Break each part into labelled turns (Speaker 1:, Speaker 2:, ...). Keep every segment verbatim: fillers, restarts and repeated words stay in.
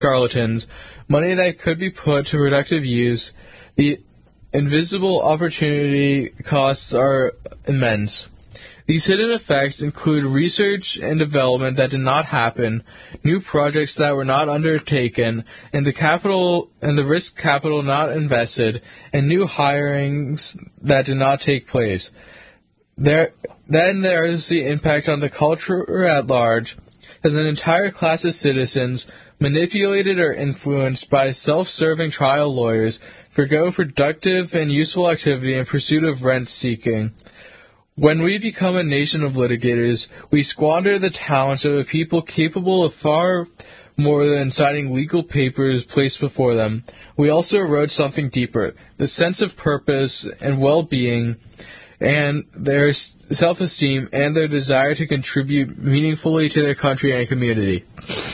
Speaker 1: charlatans, money that could be put to productive use. The invisible opportunity costs are immense. These hidden effects include research and development that did not happen, new projects that were not undertaken, and the capital and the risk capital not invested, and new hirings that did not take place. There, then there is the impact on the culture at large, as an entire class of citizens, manipulated or influenced by self-serving trial lawyers, forgo productive and useful activity in pursuit of rent-seeking. When we become a nation of litigators, we squander the talents of a people capable of far more than signing legal papers placed before them. We also erode something deeper, the sense of purpose and well-being, and their self-esteem and their desire to contribute meaningfully to their country and community.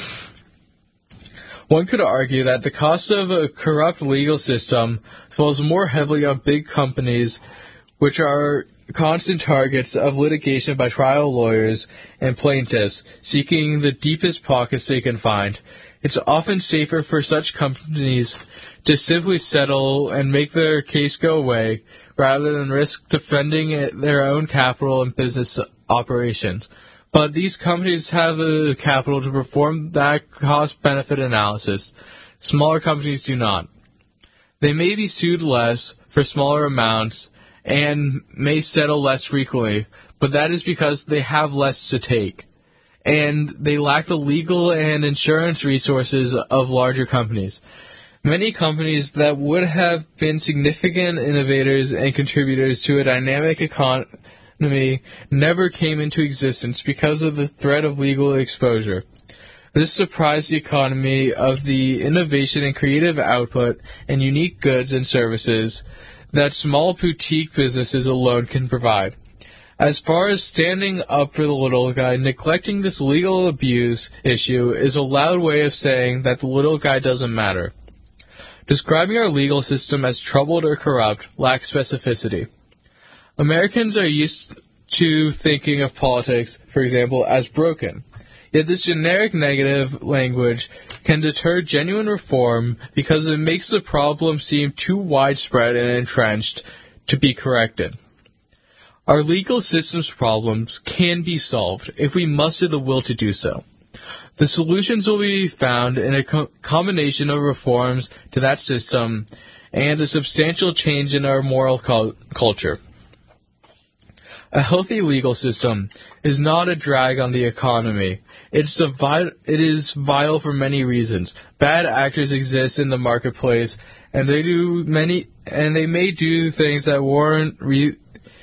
Speaker 1: One could argue that the cost of a corrupt legal system falls more heavily on big companies, which are constant targets of litigation by trial lawyers and plaintiffs seeking the deepest pockets they can find. It's often safer for such companies to simply settle and make their case go away rather than risk defending their own capital and business operations. But these companies have the capital to perform that cost-benefit analysis. Smaller companies do not. They may be sued less for smaller amounts and may settle less frequently, but that is because they have less to take, and they lack the legal and insurance resources of larger companies. Many companies that would have been significant innovators and contributors to a dynamic economy never came into existence because of the threat of legal exposure. This deprives the economy of the innovation and creative output and unique goods and services that small boutique businesses alone can provide. As far as standing up for the little guy, neglecting this legal abuse issue is a loud way of saying that the little guy doesn't matter. Describing our legal system as troubled or corrupt lacks specificity. Americans are used to thinking of politics, for example, as broken. Yet this generic negative language can deter genuine reform because it makes the problem seem too widespread and entrenched to be corrected. Our legal system's problems can be solved if we muster the will to do so. The solutions will be found in a co- combination of reforms to that system and a substantial change in our moral cul- culture. A healthy legal system is not a drag on the economy. It's a vit- it is vital for many reasons. Bad actors exist in the marketplace, and they do many, and they may do things that warrant re-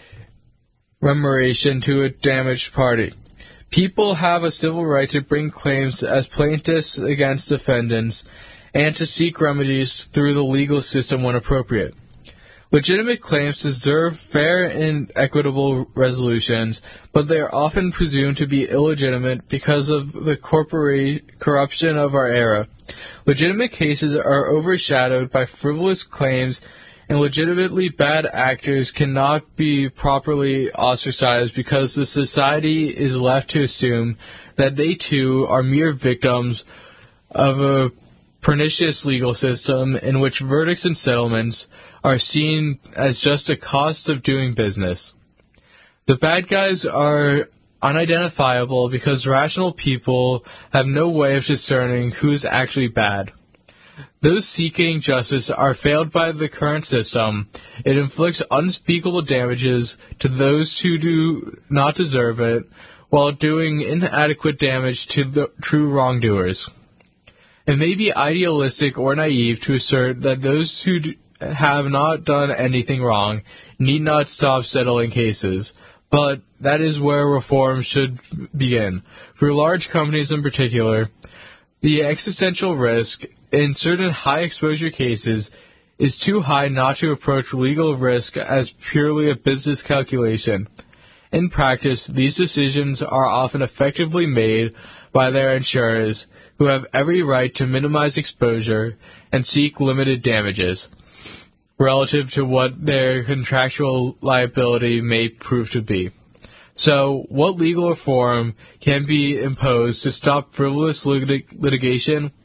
Speaker 1: remuneration to a damaged party. People have a civil right to bring claims as plaintiffs against defendants, and to seek remedies through the legal system when appropriate. Legitimate claims deserve fair and equitable resolutions, but they are often presumed to be illegitimate because of the corpora- corruption of our era. Legitimate cases are overshadowed by frivolous claims, and legitimately bad actors cannot be properly ostracized because the society is left to assume that they too are mere victims of a pernicious legal system in which verdicts and settlements are seen as just a cost of doing business. The bad guys are unidentifiable because rational people have no way of discerning who's actually bad. Those seeking justice are failed by the current system. It inflicts unspeakable damages to those who do not deserve it, while doing inadequate damage to the true wrongdoers. It may be idealistic or naive to assert that those who do have not done anything wrong need not stop settling cases, but that is where reform should begin. For large companies in particular, the existential risk in certain high-exposure cases is too high not to approach legal risk as purely a business calculation. In practice, these decisions are often effectively made by their insurers, who have every right to minimize exposure and seek limited damages relative to what their contractual liability may prove to be. So, what legal reform can be imposed to stop frivolous lit- litigation?